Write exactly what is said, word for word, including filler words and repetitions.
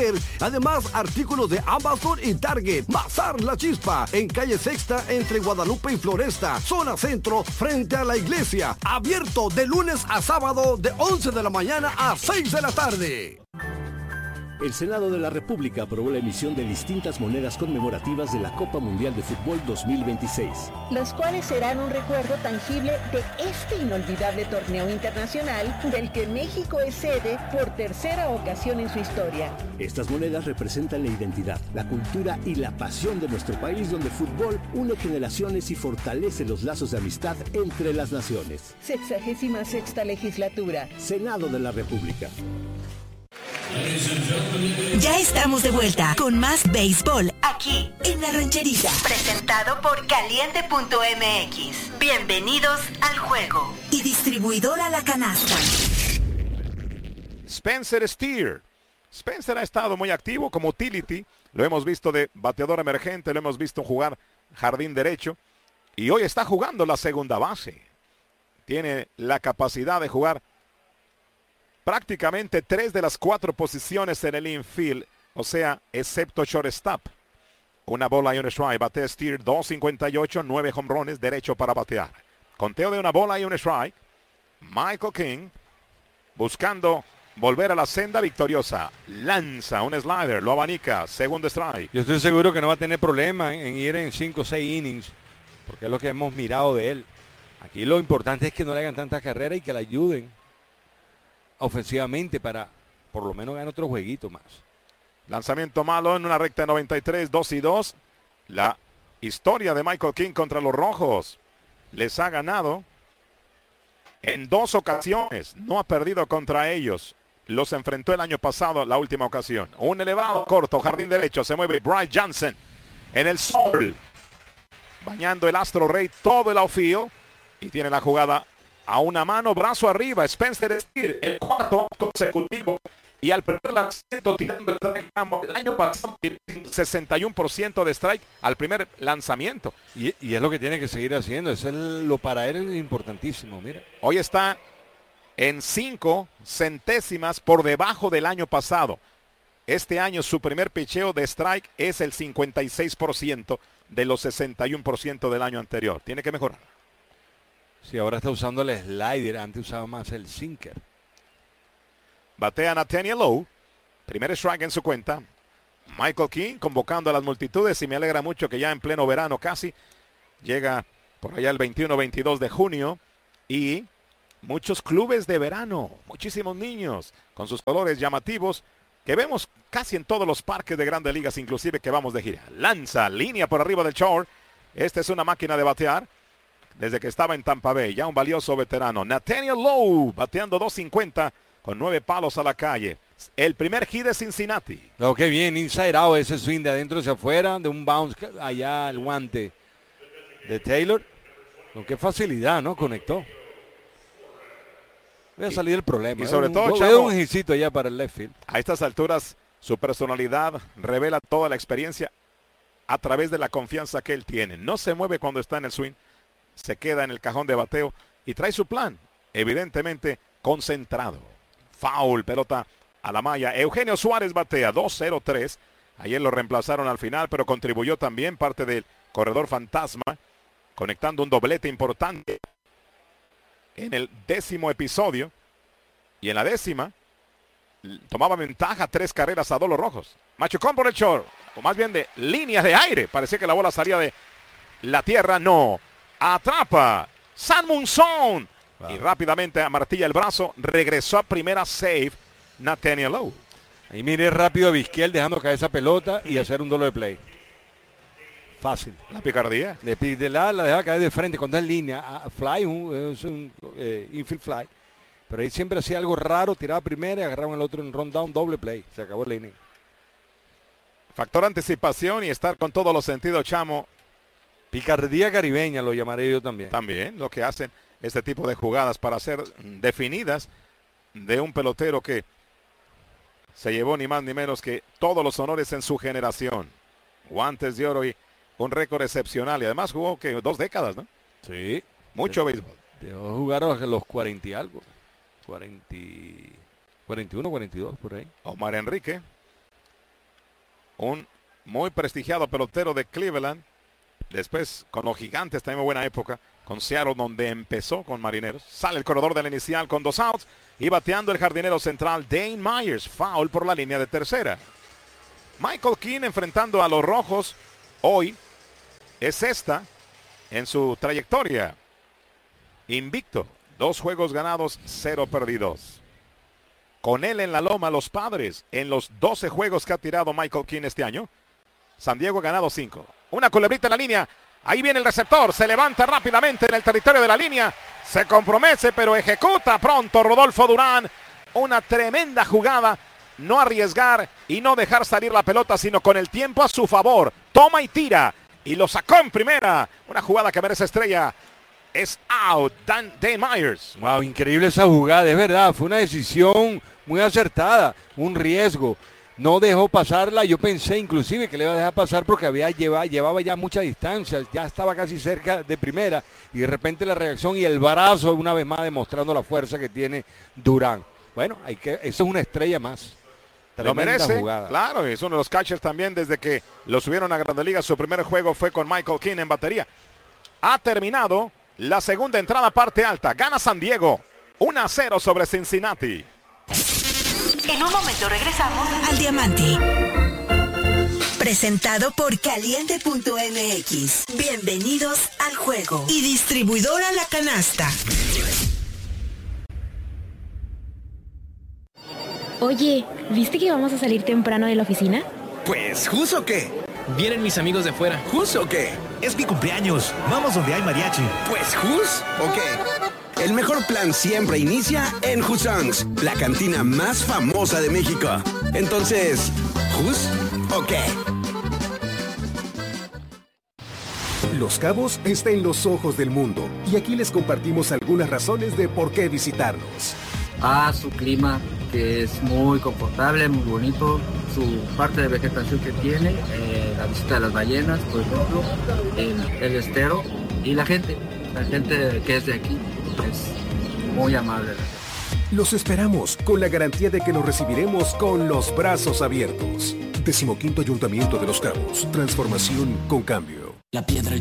ayer. Además, artículos de Amazon y Target. Bazar La Chispa, en calle Sexta, entre Guadalupe y Floresta, zona centro, frente a la iglesia. Abierto de lunes a sábado, de once de la mañana a seis de la tarde. El Senado de la República aprobó la emisión de distintas monedas conmemorativas de la Copa Mundial de Fútbol dos mil veintiséis. Las cuales serán un recuerdo tangible de este inolvidable torneo internacional del que México es sede por tercera ocasión en su historia. Estas monedas representan la identidad, la cultura y la pasión de nuestro país, donde el fútbol une generaciones y fortalece los lazos de amistad entre las naciones. Sexagésima sexta legislatura. Senado de la República. Ya estamos de vuelta con más béisbol aquí en La Rancherita. Presentado por Caliente punto M X. Bienvenidos al juego. Y distribuidora La Canasta. Spencer Steer. Spencer ha estado muy activo como utility. Lo hemos visto de bateador emergente, lo hemos visto jugar jardín derecho. Y hoy está jugando la segunda base. Tiene la capacidad de jugar prácticamente tres de las cuatro posiciones en el infield, o sea, excepto shortstop. Una bola y un strike. Batea Steer, dos cincuenta y ocho, nueve jonrones, derecho para batear. Conteo de una bola y un strike. Michael King buscando volver a la senda victoriosa. Lanza un slider, lo abanica, segundo strike. Yo estoy seguro que no va a tener problema en ir en cinco o seis innings, porque es lo que hemos mirado de él. Aquí lo importante es que no le hagan tantas carreras y que le ayuden ofensivamente para por lo menos ganar otro jueguito más. Lanzamiento malo en una recta de noventa y tres, dos y dos. La historia de Michael King contra los Rojos. Les ha ganado en dos ocasiones. No ha perdido contra ellos. Los enfrentó el año pasado, la última ocasión. Un elevado corto, jardín derecho. Se mueve Bryce Johnson en el sol. Bañando el Astro Rey todo el outfield. Y tiene la jugada a una mano, brazo arriba. Spencer Steer, el cuarto consecutivo. Y al primer lanzamiento tirando el strike, el año pasado sesenta y uno por ciento de strike al primer lanzamiento. Y, y es lo que tiene que seguir haciendo. Eso es lo para él es importantísimo. Mira. Hoy está en cinco centésimas por debajo del año pasado. Este año su primer picheo de strike es el cincuenta y seis por ciento de los sesenta y uno por ciento del año anterior. Tiene que mejorar. Sí, ahora está usando el slider. Antes usaba más el sinker. Batea Nathaniel Lowe. Primer strike en su cuenta. Michael King convocando a las multitudes y me alegra mucho que ya en pleno verano casi llega por allá el veintiuno veintidós de junio y muchos clubes de verano, muchísimos niños con sus colores llamativos que vemos casi en todos los parques de Grandes Ligas, inclusive que vamos de gira. Lanza, línea por arriba del short. Esta es una máquina de batear desde que estaba en Tampa Bay, ya un valioso veterano. Nathaniel Lowe bateando dos cincuenta con nueve palos a la calle. El primer hit de Cincinnati. Lo que bien, inside out, ese swing de adentro hacia afuera, de un bounce allá al guante de Taylor. Con qué facilidad, ¿no? Conectó. Voy a salir el problema. Y sobre un, todo, Chavo, un hijito allá para el left field. A estas alturas, su personalidad revela toda la experiencia a través de la confianza que él tiene. No se mueve cuando está en el swing, se queda en el cajón de bateo y trae su plan, evidentemente concentrado. Foul, pelota a la malla. Eugenio Suárez batea dos cero tres. Ayer lo reemplazaron al final, pero contribuyó también parte del corredor fantasma, conectando un doblete importante en el décimo episodio. Y en la décima, tomaba ventaja tres carreras a dos los Rojos. Machucón por el short, o más bien de líneas de aire. Parecía que la bola salía de la tierra. No. Atrapa San Munson. Wow. Y rápidamente amartilla el brazo. Regresó a primera save Nathaniel Lowe. Ahí mire rápido a Vizquel dejando caer esa pelota y hacer un doble play. Fácil. La picardía. De, de la, la deja caer de frente cuando es en línea. A fly, un, es un eh, infield fly. Pero ahí siempre hacía algo raro. Tiraba primera y agarraba el otro en rundown, doble play. Se acabó el inning. Factor anticipación y estar con todos los sentidos, Chamo. Picardía caribeña lo llamaré yo también. También lo que hacen este tipo de jugadas para ser definidas de un pelotero que se llevó ni más ni menos que todos los honores en su generación. Guantes de oro y un récord excepcional. Y además jugó que dos décadas, ¿no? Sí. Mucho de, béisbol. Dejó jugar a los cuarenta y algo. cuarenta, cuarenta y uno, cuarenta y dos por ahí. Omar Enrique. un muy prestigiado pelotero de Cleveland. Después con los Gigantes, también buena época. Con Seattle, donde empezó con Marineros. Sale el corredor de la inicial con dos outs. Y bateando el jardinero central Dane Myers. Foul por la línea de tercera. Michael King enfrentando a los Rojos hoy. Es esta en su trayectoria. Invicto. Dos juegos ganados, cero perdidos. Con él en la loma los Padres. En los doce juegos que ha tirado Michael King este año. San Diego ha ganado cinco. Una culebrita en la línea. Ahí viene el receptor, se levanta rápidamente en el territorio de la línea, se compromete pero ejecuta pronto Rodolfo Durán. Una tremenda jugada, no arriesgar y no dejar salir la pelota, sino con el tiempo a su favor. Toma y tira y lo sacó en primera. Una jugada que merece estrella. Es out, Dan, Dane Myers. Wow, increíble esa jugada, es verdad, fue una decisión muy acertada, un riesgo. No dejó pasarla, yo pensé inclusive que le iba a dejar pasar porque había llevaba, llevaba ya mucha distancia, ya estaba casi cerca de primera y de repente la reacción y el brazo una vez más demostrando la fuerza que tiene Durán. Bueno, hay que, eso es una estrella más. Lo merece, jugada. Claro, es uno de los catchers también desde que lo subieron a Grandes Ligas. Su primer juego fue con Michael King en batería. Ha terminado la segunda entrada parte alta, gana San Diego, uno a cero sobre Cincinnati. En un momento regresamos al Diamante. Presentado por Caliente punto M X. Bienvenidos al juego. Y distribuidora La Canasta. Oye, ¿viste que vamos a salir temprano de la oficina? Pues, ¿jus o qué? Vienen mis amigos de fuera. ¿Jus o qué? Es mi cumpleaños. Vamos donde hay mariachi. Pues, ¿jus o qué? El mejor plan siempre inicia en Husson's, la cantina más famosa de México. Entonces, ¿jus o qué? Los Cabos está en los ojos del mundo y aquí les compartimos algunas razones de por qué visitarnos. Ah, su clima, que es muy confortable, muy bonito, su parte de vegetación que tiene, eh, la visita de las ballenas, por ejemplo, el, el estero y la gente, la gente que es de aquí. Es muy amable. Los esperamos con la garantía de que los recibiremos con los brazos abiertos. Decimoquinto Ayuntamiento de Los Cabos. Transformación con cambio. La piedra